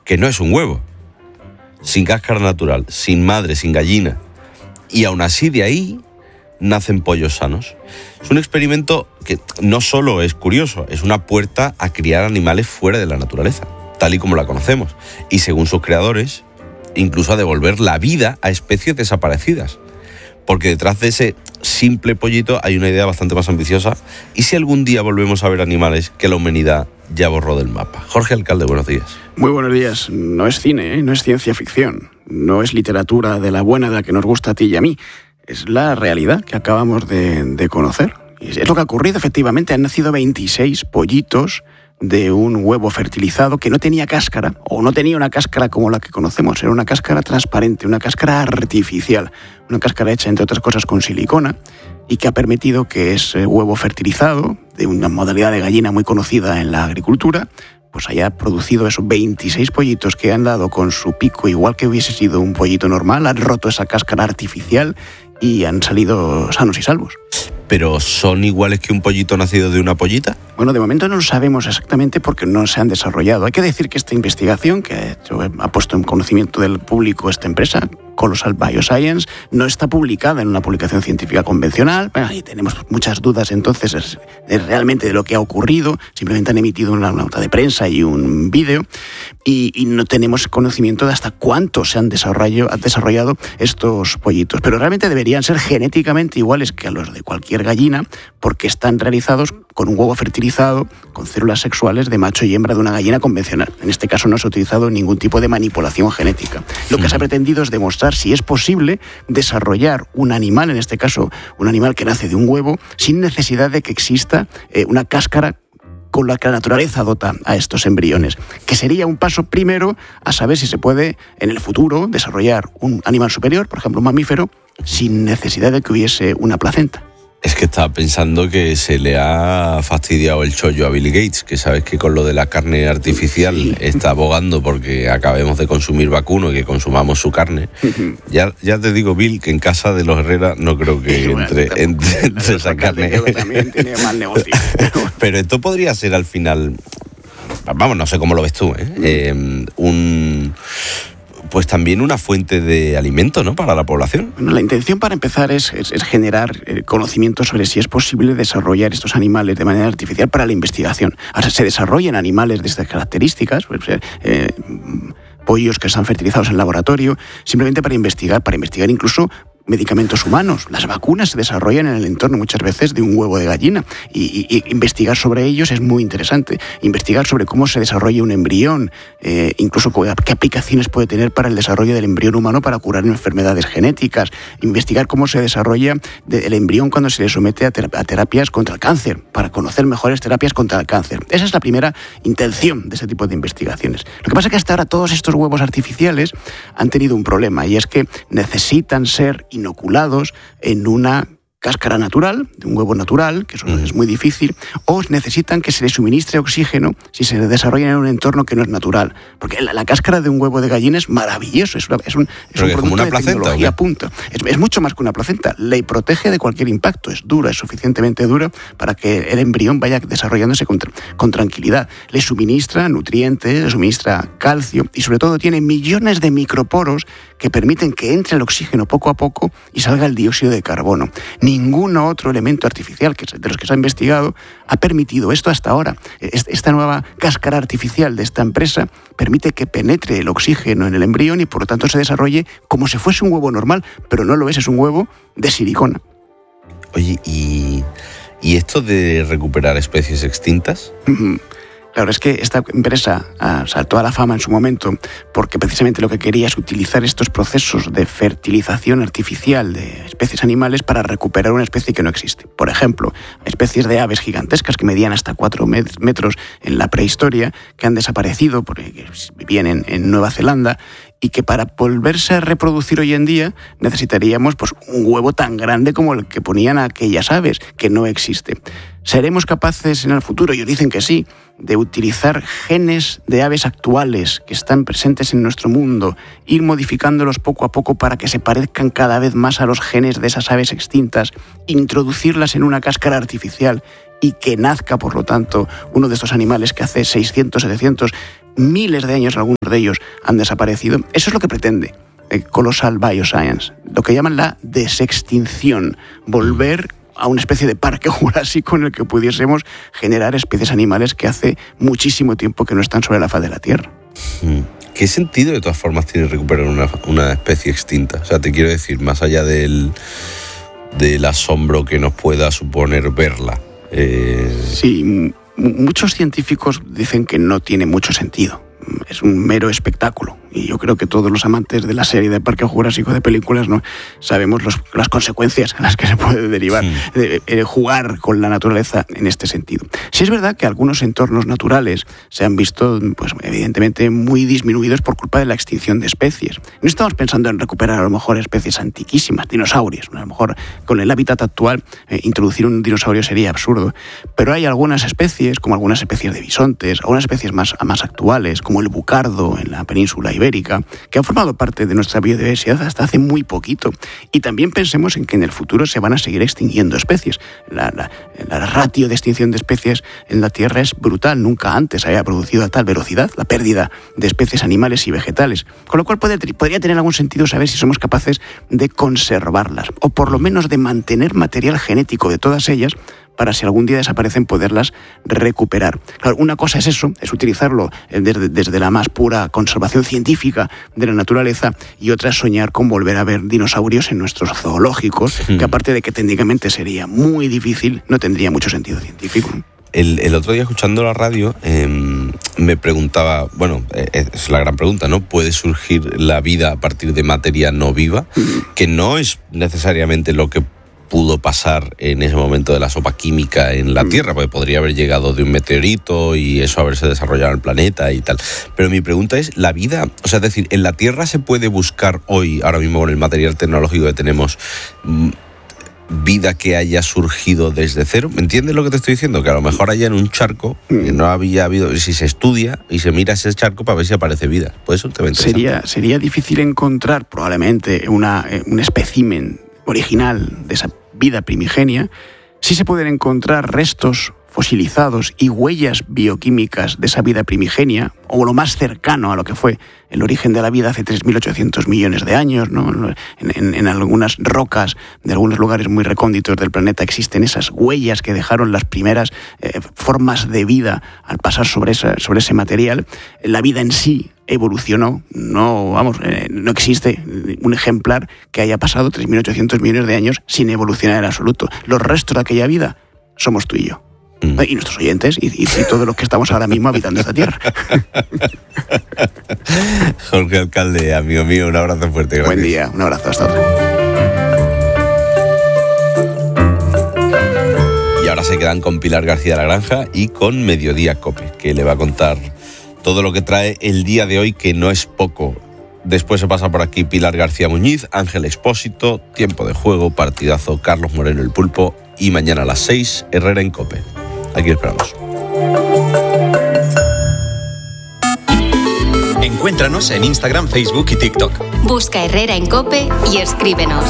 que no es un huevo, sin cáscara natural, sin madre, sin gallina, y aún así de ahí nacen pollos sanos. Es un experimento que no solo es curioso, es una puerta a criar animales fuera de la naturaleza, tal y como la conocemos, y según sus creadores, incluso a devolver la vida a especies desaparecidas. Porque detrás de ese simple pollito hay una idea bastante más ambiciosa. ¿Y si algún día volvemos a ver animales que la humanidad ya borró del mapa? Jorge Alcalde, buenos días. Muy buenos días. No es cine, no es ciencia ficción, no es literatura de la buena de la que nos gusta a ti y a mí. Es la realidad que acabamos de conocer. Es lo que ha ocurrido, efectivamente. Han nacido 26 pollitos de un huevo fertilizado que no tenía cáscara, o no tenía una cáscara como la que conocemos, era una cáscara transparente, una cáscara artificial, una cáscara hecha, entre otras cosas, con silicona, y que ha permitido que ese huevo fertilizado, de una modalidad de gallina muy conocida en la agricultura, pues haya producido esos 26 pollitos que han dado con su pico, igual que hubiese sido un pollito normal, han roto esa cáscara artificial y han salido sanos y salvos. ¿Pero son iguales que un pollito nacido de una pollita? Bueno, de momento no lo sabemos exactamente porque no se han desarrollado. Hay que decir que esta investigación, que ha puesto en conocimiento del público esta empresa, Colossal Bioscience, no está publicada en una publicación científica convencional. Bueno, ahí tenemos muchas dudas entonces realmente de lo que ha ocurrido. Simplemente han emitido una nota de prensa y un vídeo y no tenemos conocimiento de hasta cuánto se han desarrollado estos pollitos. Pero realmente deberían ser genéticamente iguales que a los de cualquier gallina porque están realizados con un huevo fertilizado con células sexuales de macho y hembra de una gallina convencional. En este caso no se ha utilizado ningún tipo de manipulación genética. Lo que se ha pretendido es demostrar si es posible desarrollar un animal, en este caso un animal que nace de un huevo, sin necesidad de que exista una cáscara con la que la naturaleza dota a estos embriones, que sería un paso primero a saber si se puede en el futuro desarrollar un animal superior, por ejemplo un mamífero, sin necesidad de que hubiese una placenta. Es que estaba pensando que se le ha fastidiado el chollo a Bill Gates, que sabes que con lo de la carne artificial sí está abogando porque acabemos de consumir vacuno y que consumamos su carne. Ya te digo, Bill, que en casa de los Herrera no creo que entre esa carne. Creo que también tiene mal negocio. Pero esto podría ser al final, vamos, no sé cómo lo ves tú, pues también una fuente de alimento, ¿no?, para la población. Bueno, la intención para empezar es generar conocimiento sobre si es posible desarrollar estos animales de manera artificial para la investigación. Ahora, se desarrollan animales de estas características, pollos que están fertilizados en laboratorio, simplemente para investigar incluso medicamentos humanos. Las vacunas se desarrollan en el entorno muchas veces de un huevo de gallina y investigar sobre ellos es muy interesante. Investigar sobre cómo se desarrolla un embrión, incluso qué aplicaciones puede tener para el desarrollo del embrión humano para curar enfermedades genéticas. Investigar cómo se desarrolla el embrión cuando se le somete a terapias contra el cáncer, para conocer mejores terapias contra el cáncer. Esa es la primera intención de ese tipo de investigaciones. Lo que pasa es que hasta ahora todos estos huevos artificiales han tenido un problema, y es que necesitan ser inoculados en una cáscara natural, de un huevo natural, que eso es muy difícil, o necesitan que se les suministre oxígeno si se desarrollan en un entorno que no es natural. Porque la cáscara de un huevo de gallina es maravilloso, es un producto una de placenta, tecnología punta. Es mucho más que una placenta, le protege de cualquier impacto, es dura, es suficientemente dura para que el embrión vaya desarrollándose con tranquilidad. Le suministra nutrientes, le suministra calcio y sobre todo tiene millones de microporos que permiten que entre el oxígeno poco a poco y salga el dióxido de carbono. Ningún otro elemento artificial de los que se ha investigado ha permitido esto hasta ahora. Esta nueva cáscara artificial de esta empresa permite que penetre el oxígeno en el embrión y por lo tanto se desarrolle como si fuese un huevo normal, pero no lo es un huevo de silicona. Oye, ¿y esto de recuperar especies extintas? Claro, es que esta empresa saltó a la fama en su momento porque precisamente lo que quería es utilizar estos procesos de fertilización artificial de especies animales para recuperar una especie que no existe. Por ejemplo, especies de aves gigantescas que medían hasta 4 metros en la prehistoria, que han desaparecido porque vivían en Nueva Zelanda, y que para volverse a reproducir hoy en día necesitaríamos pues, un huevo tan grande como el que ponían aquellas aves, que no existe. ¿Seremos capaces en el futuro, ellos dicen que sí, de utilizar genes de aves actuales que están presentes en nuestro mundo, ir modificándolos poco a poco para que se parezcan cada vez más a los genes de esas aves extintas, introducirlas en una cáscara artificial y que nazca, por lo tanto, uno de estos animales que hace 600, 700 miles de años, algunos de ellos han desaparecido. Eso es lo que pretende Colossal Bioscience, lo que llaman la desextinción, volver a una especie de parque jurásico en el que pudiésemos generar especies animales que hace muchísimo tiempo que no están sobre la faz de la Tierra. ¿Qué sentido de todas formas tiene recuperar una especie extinta? O sea, te quiero decir, más allá del asombro que nos pueda suponer verla. Sí, muchos científicos dicen que no tiene mucho sentido. Es un mero espectáculo. Y yo creo que todos los amantes de la serie de Parque Jurásico de películas, ¿no?, sabemos las consecuencias a las que se puede derivar de jugar con la naturaleza en este sentido. Sí es verdad que algunos entornos naturales se han visto, pues evidentemente, muy disminuidos por culpa de la extinción de especies. No estamos pensando en recuperar a lo mejor especies antiquísimas, dinosaurios. A lo mejor con el hábitat actual introducir un dinosaurio sería absurdo. Pero hay algunas especies, como algunas especies de bisontes, algunas especies más actuales, como el bucardo en la península ibérica, que han formado parte de nuestra biodiversidad hasta hace muy poquito. Y también pensemos en que en el futuro se van a seguir extinguiendo especies. La ratio de extinción de especies en la Tierra es brutal. Nunca antes había producido a tal velocidad la pérdida de especies animales y vegetales. Con lo cual podría tener algún sentido saber si somos capaces de conservarlas, o por lo menos de mantener material genético de todas ellas, para si algún día desaparecen poderlas recuperar. Claro, una cosa es eso, es utilizarlo desde la más pura conservación científica de la naturaleza, y otra es soñar con volver a ver dinosaurios en nuestros zoológicos, que aparte de que técnicamente sería muy difícil, no tendría mucho sentido científico. El otro día, escuchando la radio, me preguntaba, bueno, es la gran pregunta, ¿no? ¿Puede surgir la vida a partir de materia no viva? Que no es necesariamente lo que pudo pasar en ese momento de la sopa química en la Tierra, porque podría haber llegado de un meteorito y eso haberse desarrollado en el planeta y tal. Pero mi pregunta es, ¿la vida, o sea, es decir, en la Tierra se puede buscar hoy, ahora mismo con el material tecnológico que tenemos, vida que haya surgido desde cero? ¿Me entiendes lo que te estoy diciendo? Que a lo mejor haya en un charco que no había habido, si se estudia y se mira ese charco para ver si aparece vida. Pues eso te va a interesar. Sería difícil encontrar probablemente un espécimen original de esa vida primigenia. Sí se pueden encontrar restos fosilizados y huellas bioquímicas de esa vida primigenia, o lo más cercano a lo que fue el origen de la vida hace 3.800 millones de años, ¿no? En algunas rocas de algunos lugares muy recónditos del planeta existen esas huellas que dejaron las primeras formas de vida al pasar sobre ese material. La vida en sí evolucionó, no existe un ejemplar que haya pasado 3.800 millones de años sin evolucionar en absoluto. Los restos de aquella vida somos tú y yo. Y nuestros oyentes y todos los que estamos ahora mismo habitando esta tierra. Jorge Alcalde, amigo mío, un abrazo fuerte. Gracias. Buen día, un abrazo, hasta otra. Y ahora se quedan con Pilar García-La Granja y con Mediodía Cope, que le va a contar todo lo que trae el día de hoy, que no es poco. Después se pasa por aquí Pilar García Muñiz, Ángel Expósito, Tiempo de Juego, partidazo, Carlos Moreno el Pulpo, y mañana a las 6, Herrera en Cope. Aquí esperamos. Encuéntranos en Instagram, Facebook y TikTok. Busca Herrera en Cope y escríbenos.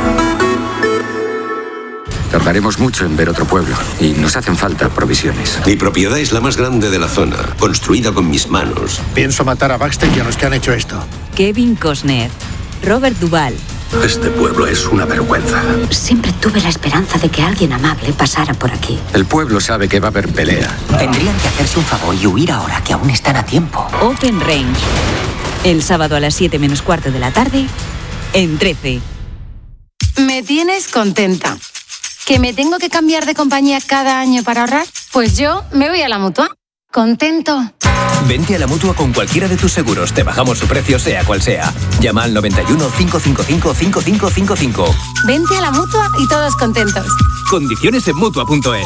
Tardaremos mucho en ver otro pueblo y nos hacen falta provisiones. Mi propiedad es la más grande de la zona, construida con mis manos. Pienso matar a Baxter y a los que han hecho esto. Kevin Costner, Robert Duvall. Este pueblo es una vergüenza. Siempre tuve la esperanza de que alguien amable pasara por aquí. El pueblo sabe que va a haber pelea. Tendrían que hacerse un favor y huir ahora, que aún están a tiempo. Open Range. El sábado a las 7:15 de la tarde, en 13. Me tienes contenta. ¿Que me tengo que cambiar de compañía cada año para ahorrar? Pues yo me voy a la Mutua. Contento. Vente a la Mutua con cualquiera de tus seguros. Te bajamos su precio, sea cual sea. Llama al 91 555 5555. Vente a la Mutua y todos contentos. Condiciones en Mutua.es.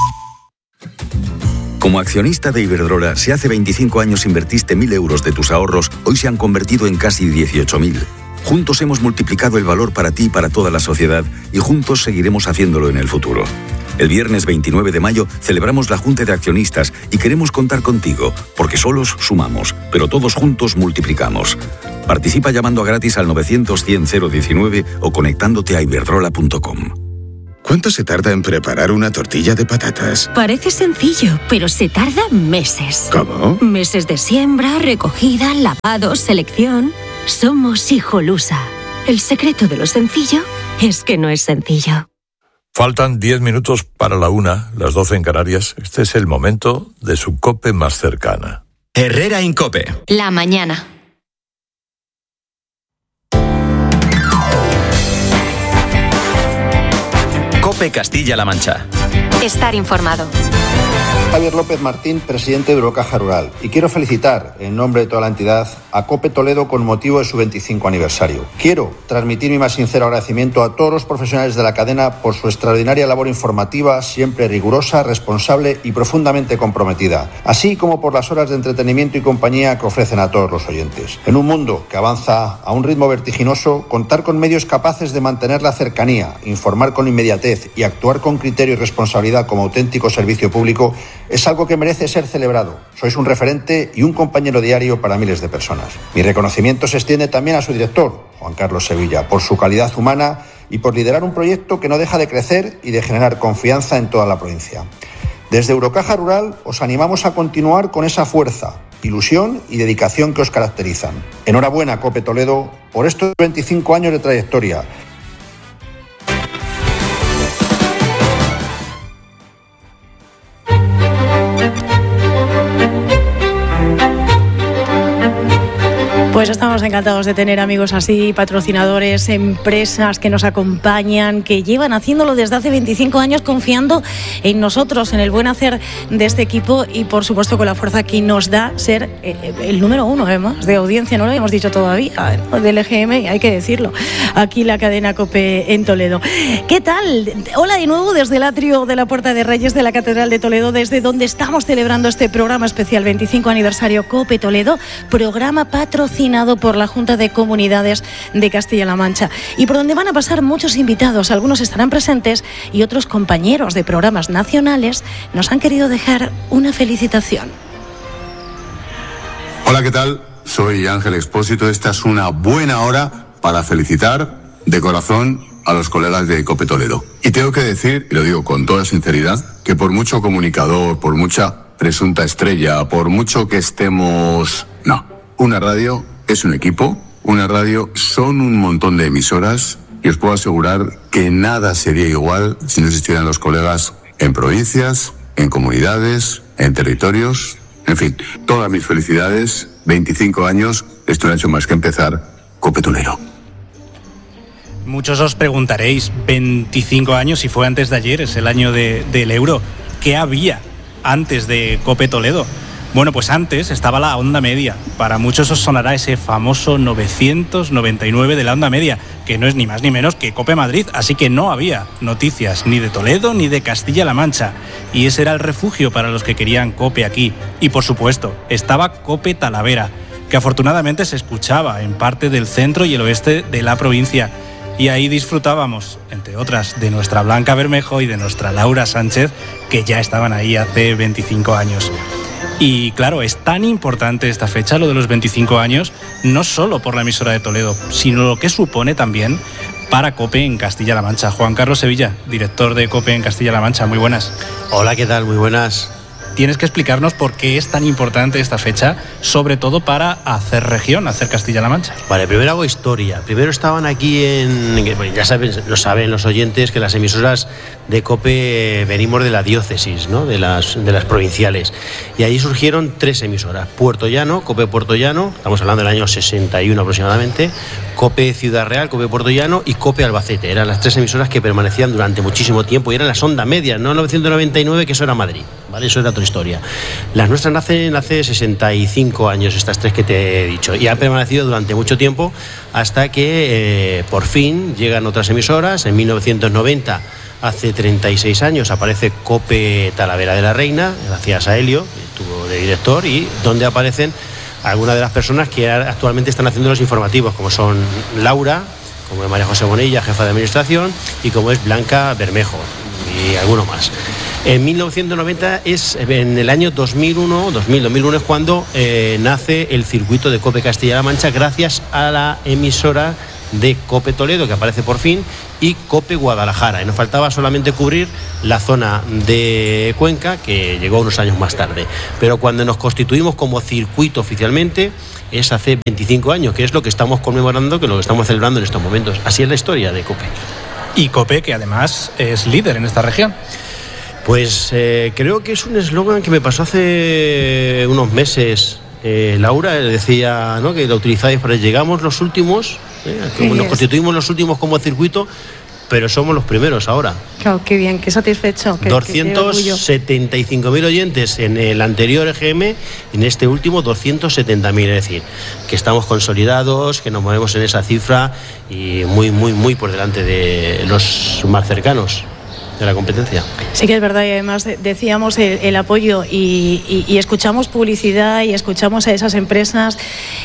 Como accionista de Iberdrola, si hace 25 años invertiste 1.000 euros de tus ahorros, hoy se han convertido en casi 18.000. Juntos hemos multiplicado el valor para ti y para toda la sociedad, y juntos seguiremos haciéndolo en el futuro. El viernes 29 de mayo celebramos la Junta de Accionistas y queremos contar contigo, porque solos sumamos, pero todos juntos multiplicamos. Participa llamando gratis al 900 100 019 o conectándote a iberdrola.com. ¿Cuánto se tarda en preparar una tortilla de patatas? Parece sencillo, pero se tarda meses. ¿Cómo? Meses de siembra, recogida, lavado, selección. Somos Hijolusa. El secreto de lo sencillo es que no es sencillo. Faltan 10 minutos para la 1, las 12 en Canarias. Este es el momento de su COPE más cercana. Herrera en COPE. La mañana. COPE Castilla-La Mancha. Estar informado. Javier López Martín, presidente de Eurocaja Rural, y quiero felicitar, en nombre de toda la entidad, a COPE Toledo con motivo de su 25 aniversario. Quiero transmitir mi más sincero agradecimiento a todos los profesionales de la cadena por su extraordinaria labor informativa, siempre rigurosa, responsable y profundamente comprometida, así como por las horas de entretenimiento y compañía que ofrecen a todos los oyentes. En un mundo que avanza a un ritmo vertiginoso, contar con medios capaces de mantener la cercanía, informar con inmediatez y actuar con criterio y responsabilidad como auténtico servicio público es algo que merece ser celebrado. Sois un referente y un compañero diario para miles de personas. Mi reconocimiento se extiende también a su director, Juan Carlos Sevilla, por su calidad humana y por liderar un proyecto que no deja de crecer y de generar confianza en toda la provincia. Desde Eurocaja Rural os animamos a continuar con esa fuerza, ilusión y dedicación que os caracterizan. Enhorabuena, COPE Toledo, por estos 25 años de trayectoria. Pues estamos encantados de tener amigos así, patrocinadores, empresas que nos acompañan, que llevan haciéndolo desde hace 25 años, confiando en nosotros, en el buen hacer de este equipo y por supuesto con la fuerza que nos da ser el número 1 además de audiencia, no lo habíamos dicho todavía, del EGM, hay que decirlo, aquí la cadena COPE en Toledo. ¿Qué tal? Hola de nuevo desde el atrio de la Puerta de Reyes de la Catedral de Toledo, desde donde estamos celebrando este programa especial 25 aniversario COPE Toledo, programa patrocinado por la Junta de Comunidades de Castilla-La Mancha y por donde van a pasar muchos invitados, algunos estarán presentes y otros compañeros de programas nacionales nos han querido dejar una felicitación. Hola, ¿qué tal? Soy Ángel Expósito. Esta es una buena hora para felicitar de corazón a los colegas de COPE Toledo. Y tengo que decir, y lo digo con toda sinceridad, que por mucho comunicador, por mucha presunta estrella, por mucho que estemos... No, una radio es un equipo, una radio son un montón de emisoras y os puedo asegurar que nada sería igual si no existieran los colegas en provincias, en comunidades, en territorios, en fin, todas mis felicidades, 25 años, esto no ha hecho más que empezar, COPE Toledo. Muchos os preguntaréis, 25 años, si fue antes de ayer, es el año del euro, ¿qué había antes de COPE Toledo? Bueno, pues antes estaba la onda media. Para muchos os sonará ese famoso 999 de la onda media, que no es ni más ni menos que COPE Madrid, así que no había noticias ni de Toledo ni de Castilla-La Mancha. Y ese era el refugio para los que querían COPE aquí. Y por supuesto, estaba COPE Talavera, que afortunadamente se escuchaba en parte del centro y el oeste de la provincia. Y ahí disfrutábamos, entre otras, de nuestra Blanca Bermejo y de nuestra Laura Sánchez, que ya estaban ahí hace 25 años. Y claro, es tan importante esta fecha, lo de los 25 años, no solo por la emisora de Toledo, sino lo que supone también para COPE en Castilla-La Mancha. Juan Carlos Sevilla, director de COPE en Castilla-La Mancha, muy buenas. Hola, ¿qué tal? Muy buenas. Tienes que explicarnos por qué es tan importante esta fecha, sobre todo para hacer región, hacer Castilla-La Mancha. Vale, primero hago historia. Primero estaban aquí ya saben, lo saben los oyentes, que las emisoras de COPE venimos de la diócesis, ¿no? de las provinciales. Y ahí surgieron 3 emisoras. Puerto Llano, COPE Puerto Llano, estamos hablando del año 61 aproximadamente, COPE Ciudad Real, COPE Puerto Llano y COPE Albacete. Eran las 3 emisoras que permanecían durante muchísimo tiempo y eran las onda media, no 999, que eso era Madrid, ¿vale? Eso era otra historia. Las nuestras nacen hace 65 años, estas 3 que te he dicho, y han permanecido durante mucho tiempo hasta que por fin llegan otras emisoras. En 1990, hace 36 años, aparece COPE Talavera de la Reina, gracias a Helio, que estuvo de director, y donde aparecen algunas de las personas que actualmente están haciendo los informativos, como son Laura, como es María José Bonilla, jefa de administración, y como es Blanca Bermejo, y alguno más. En 1990 en el año 2001 es cuando nace el circuito de COPE Castilla-La Mancha, gracias a la emisora de Cope Toledo, que aparece por fin, y Cope Guadalajara. Y nos faltaba solamente cubrir la zona de Cuenca, que llegó unos años más tarde. Pero cuando nos constituimos como circuito oficialmente es hace 25 años, que es lo que estamos conmemorando, que lo que estamos celebrando en estos momentos. Así es la historia de Cope. Y Cope, que además es líder en esta región. Pues creo que es un eslogan que me pasó hace unos meses. Laura decía, ¿no?, que lo utilizáis para llegamos los últimos, nos constituimos los últimos como circuito, pero somos los primeros ahora. Claro, qué bien, qué satisfecho. 275.000 oyentes en el anterior EGM, en este último 270.000, es decir, que estamos consolidados, que nos movemos en esa cifra y muy por delante de los más cercanos de la competencia. Sí que es verdad, y además decíamos el apoyo y escuchamos publicidad y escuchamos a esas empresas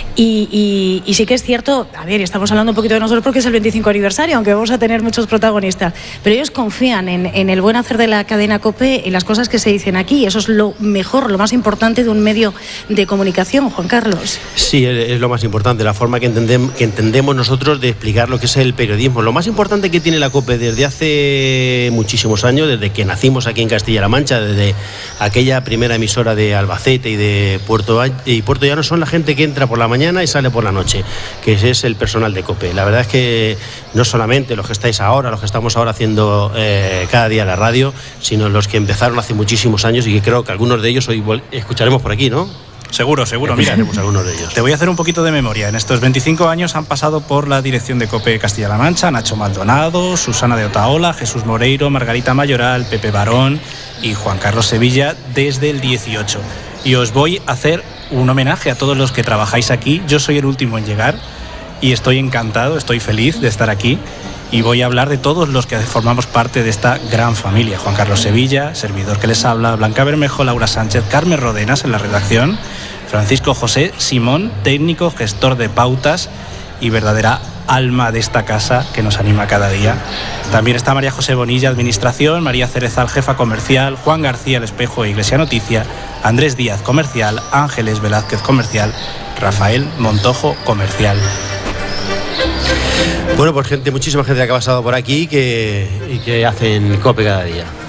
y sí que es cierto, a ver, estamos hablando un poquito de nosotros porque es el 25 aniversario, aunque vamos a tener muchos protagonistas, pero ellos confían en el buen hacer de la cadena COPE y las cosas que se dicen aquí. Eso es lo mejor, lo más importante de un medio de comunicación, Juan Carlos. Sí, es lo más importante, la forma que entendemos nosotros de explicar lo que es el periodismo. Lo más importante que tiene la COPE desde hace muchísimos años, desde que nacimos aquí en Castilla-La Mancha, desde aquella primera emisora de Albacete y de Puerto Llano, son la gente que entra por la mañana y sale por la noche, que es el personal de COPE. La verdad es que no solamente los que estáis ahora, los que estamos ahora haciendo cada día la radio, sino los que empezaron hace muchísimos años y que creo que algunos de ellos hoy escucharemos por aquí, ¿no? Seguro. Mira, algunos de ellos. Te voy a hacer un poquito de memoria. En estos 25 años han pasado por la dirección de COPE Castilla-La Mancha Nacho Maldonado, Susana de Otaola, Jesús Moreiro, Margarita Mayoral, Pepe Barón y Juan Carlos Sevilla desde el 18. Y os voy a hacer un homenaje a todos los que trabajáis aquí. Yo soy el último en llegar y estoy encantado, estoy feliz de estar aquí. Y voy a hablar de todos los que formamos parte de esta gran familia. Juan Carlos Sevilla, servidor que les habla, Blanca Bermejo, Laura Sánchez, Carmen Rodenas en la redacción, Francisco José Simón, técnico, gestor de pautas y verdadera alma de esta casa que nos anima cada día. También está María José Bonilla, administración, María Cerezal, jefa comercial, Juan García, El Espejo e Iglesia Noticia, Andrés Díaz, comercial, Ángeles Velázquez, comercial, Rafael Montojo, comercial. Bueno, pues muchísima gente que ha pasado por aquí y que hacen COPE cada día.